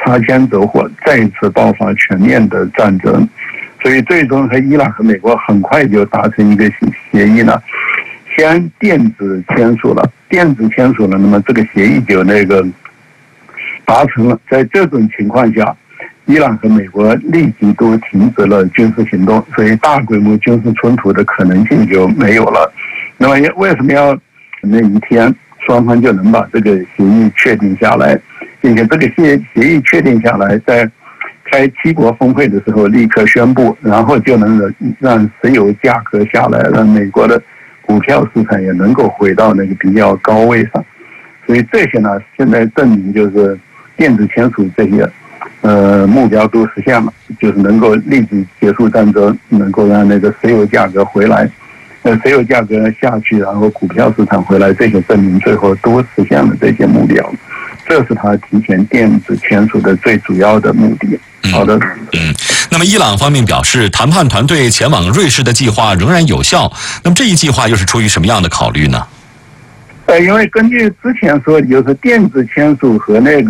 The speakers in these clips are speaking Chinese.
擦枪走火，再次爆发全面的战争。所以最终和伊朗和美国很快就达成一个协议了，先电子签署了，那么这个协议就达成了。在这种情况下，伊朗和美国立即都停止了军事行动，所以大规模军事冲突的可能性就没有了。那么为什么要那一天双方就能把这个协议确定下来，并且这个协议确定下来，在开7国峰会的时候立刻宣布，然后就能让石油价格下来，让美国的股票市场也能够回到那个比较高位上。所以这些呢，现在证明就是电子签署这些目标都实现了，就是能够立即结束战争，能够让那个石油价格回来，石油价格下去，然后股票市场回来，这些证明最后都实现了这些目标。这是他提前电子签署的最主要的目的。好的。 那么伊朗方面表示，谈判团队前往瑞士的计划仍然有效。那么这一计划又是出于什么样的考虑呢？ 因为根据之前说的，就是电子签署和人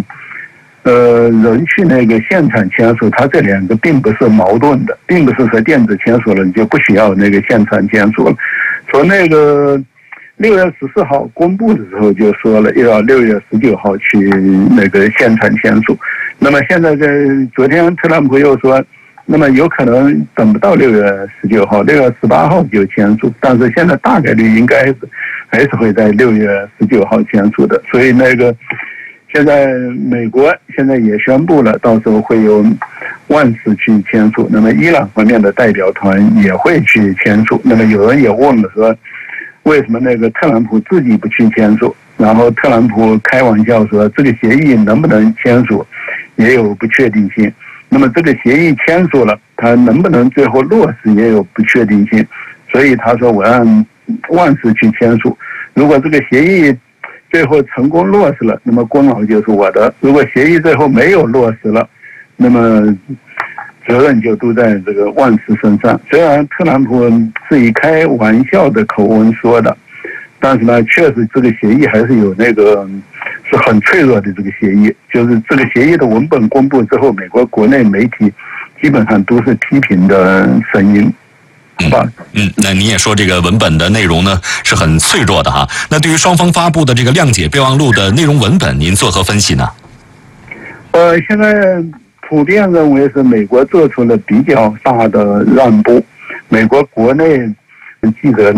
去现场签署，它这两个并不是矛盾的，并不是说电子签署了你就不需要现场签署了。从6月14号公布的时候就说了要6月19号去现场签署。那么现在昨天特朗普又说，那么有可能等不到6月19号，6月18号就签署，但是现在大概率应该还是会在6月19号签署的。所以现在美国现在也宣布了，到时候会有万斯去签署，那么伊朗方面的代表团也会去签署。那么有人也问了说，为什么特朗普自己不去签署？然后特朗普开玩笑说，这个协议能不能签署也有不确定性。那么这个协议签署了，他能不能最后落实也有不确定性。所以他说我让万斯去签署，如果这个协议最后成功落实了，那么功劳就是我的；如果协议最后没有落实了，那么责任就都在这个万斯身上。虽然特朗普是以开玩笑的口吻说的，但是呢，确实这个协议还是有是很脆弱的这个协议。就是这个协议的文本公布之后，美国国内媒体基本上都是批评的声音。 那你也说这个文本的内容呢是很脆弱的哈。那对于双方发布的这个谅解备忘录的内容文本，您作何分析呢？ 现在普遍认为是美国做出了比较大的让步。美国国内记得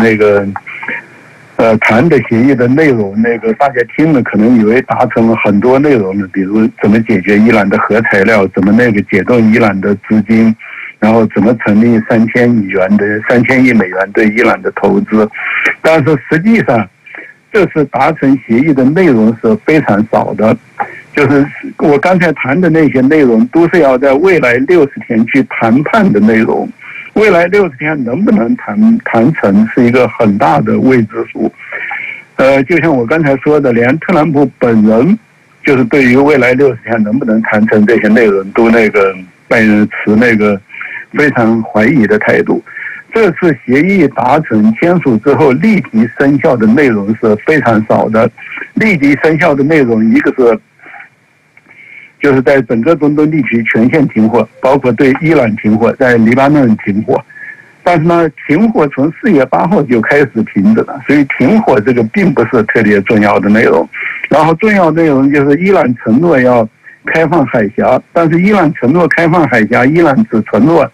谈的协议的内容，大家听了可能以为达成了很多内容呢，比如怎么解决伊朗的核材料，怎么解冻伊朗的资金，然后怎么成立3000亿美元对伊朗的投资。但是实际上这次达成协议的内容是非常少的，就是我刚才谈的那些内容都是要在未来60天去谈判的内容。未来60天能不能谈成是一个很大的未知数。就像我刚才说的，连特朗普本人就是对于未来60天能不能谈成这些内容都持非常怀疑的态度。这次协议达成签署之后立即生效的内容是非常少的。立即生效的内容，一个是就是在整个中东地区全线停火，包括对伊朗停火，在黎巴嫩停火。但是呢，停火从4月8号就开始停止了，所以停火这个并不是特别重要的内容。然后重要内容就是伊朗承诺要开放海峡，但是伊朗承诺开放海峡，伊朗只承诺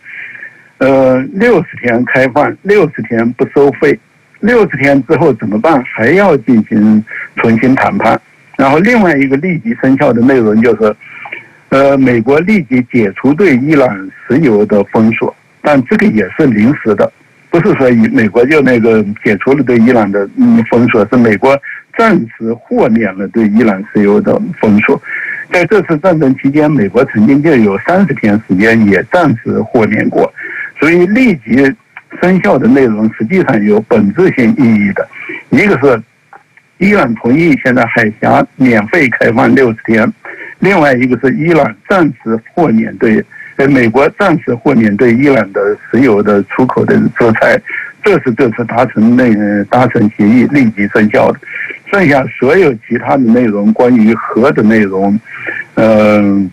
60天开放，60天不收费。60天之后怎么办？还要进行重新谈判。然后另外一个立即生效的内容就是，美国立即解除对伊朗石油的封锁，但这个也是临时的，不是说美国就解除了对伊朗的封锁，是美国暂时豁免了对伊朗石油的封锁。在这次战争期间，美国曾经就有30天时间也暂时豁免过，所以立即生效的内容实际上有本质性意义的。一个是伊朗同意现在海峡免费开放60天，另外一个是伊朗暂时豁免美国暂时豁免对伊朗的石油的出口的制裁，这是这次达成协议立即生效的。剩下所有其他的内容，关于核的内容，